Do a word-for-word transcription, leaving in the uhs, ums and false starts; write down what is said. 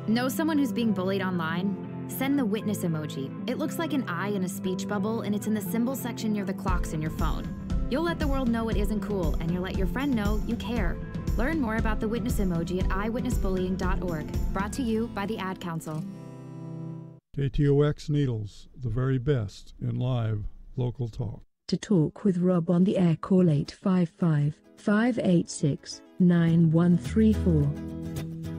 Know someone who's being bullied online? Send the witness emoji. It looks like an eye in a speech bubble, and it's in the symbol section near the clocks in your phone. You'll let the world know it isn't cool, and you'll let your friend know you care. Learn more about the witness emoji at i witness bullying dot org. Brought to you by the Ad Council. K T O X Needles, the very best in live local talk. To talk with Rob on the air, call eight five five, five eight six, nine one three four.